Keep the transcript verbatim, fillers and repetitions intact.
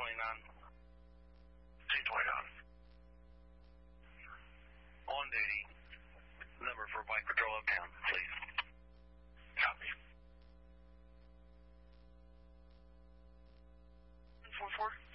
twenty-nine. C twenty-nine. On duty. Number for bike patrol uptown, please. Copy. four four.